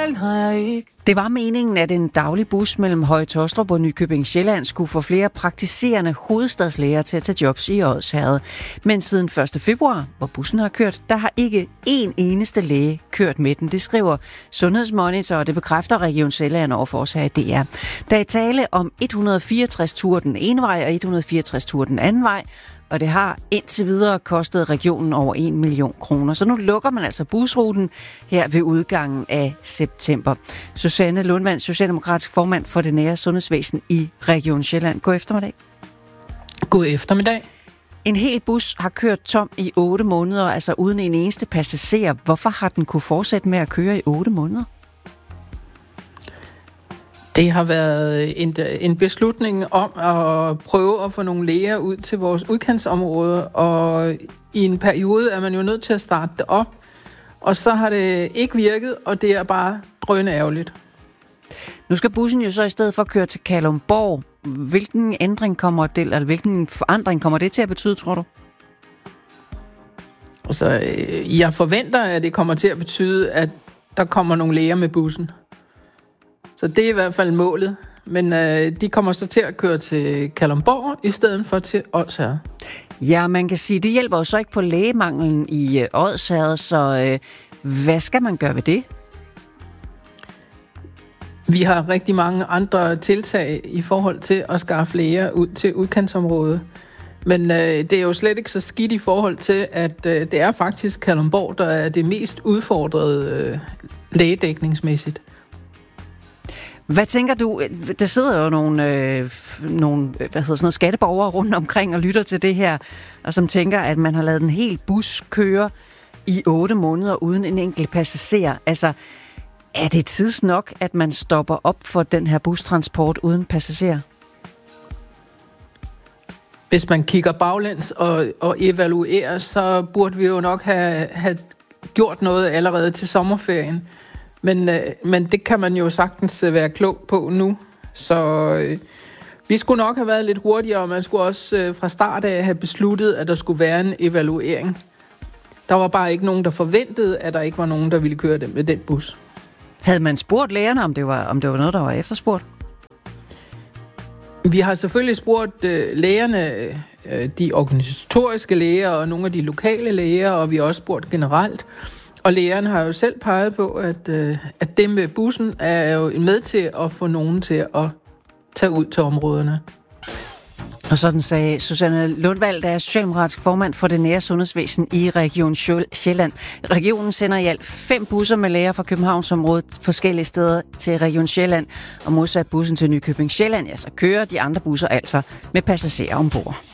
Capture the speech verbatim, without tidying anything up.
normalen har jeg ikke. Det var meningen, at en daglig bus mellem Høje Taastrup og Nykøbing Sjælland skulle få flere praktiserende hovedstadslæger til at tage jobs i Odsherred. Men siden første februar, hvor bussen har kørt, der har ikke én eneste læge kørt med den. Det skriver Sundhedsmonitor, og det bekræfter Region Sjælland overfor os her i D R. Der er tale om et hundrede og fireogtres ture den ene vej og et hundrede og fireogtres ture den anden vej, og det har indtil videre kostet regionen over en million kroner. Så nu lukker man altså busruten her ved udgangen af september. Susanne Lundvand, socialdemokratisk formand for det nære sundhedsvæsen i Region Sjælland. God eftermiddag. God eftermiddag. En hel bus har kørt tom i otte måneder, altså uden en eneste passager. Hvorfor har den kunne fortsætte med at køre i otte måneder? Det har været en, en beslutning om at prøve at få nogle læger ud til vores udkantsområde, og i en periode er man jo nødt til at starte det op, og så har det ikke virket, og det er bare drønende ærgerligt. Nu skal bussen jo så i stedet for køre til Kalundborg. Hvilken ændring kommer det, eller hvilken forandring kommer det til at betyde, tror du? Altså, jeg forventer, at det kommer til at betyde, at der kommer nogle læger med bussen. Så det er i hvert fald målet. Men øh, de kommer så til at køre til Kalundborg i stedet for til Odsherred. Ja, man kan sige, det hjælper jo så ikke på lægemanglen i øh, Odsherred, så øh, hvad skal man gøre ved det? Vi har rigtig mange andre tiltag i forhold til at skaffe læger ud til udkantsområdet. Men øh, det er jo slet ikke så skidt i forhold til, at øh, det er faktisk Kalundborg, der er det mest udfordrede øh, lægedækningsmæssigt. Hvad tænker du? Der sidder jo nogle, øh, nogle hvad hedder sådan noget, skatteborgere rundt omkring og lytter til det her, og som tænker, at man har lavet en hel bus køre i otte måneder uden en enkelt passager. Altså, er det tids nok, at man stopper op for den her bustransport uden passagerer? Hvis man kigger baglæns og, og evaluerer, så burde vi jo nok have, have gjort noget allerede til sommerferien. Men, øh, men det kan man jo sagtens være klog på nu. Så øh, vi skulle nok have været lidt hurtigere, og man skulle også øh, fra start af have besluttet, at der skulle være en evaluering. Der var bare ikke nogen, der forventede, at der ikke var nogen, der ville køre det med den bus. Havde man spurgt lægerne, om det var, om det var noget, der var efterspurgt? Vi har selvfølgelig spurgt øh, lægerne, øh, de organisatoriske læger og nogle af de lokale læger, og vi har også spurgt generelt. Og lægerne har jo selv peget på, at, øh, at det med bussen er jo med til at få nogen til at tage ud til områderne. Og sådan sagde Susanne Lundvald, der er socialdemokratisk formand for det nære sundhedsvæsen i Region Sjælland. Regionen sender i alt fem busser med læger fra Københavnsområdet forskellige steder til Region Sjælland. Og modsat bussen til Nykøbing Sjælland, ja, så kører de andre busser altså med passagerer ombord.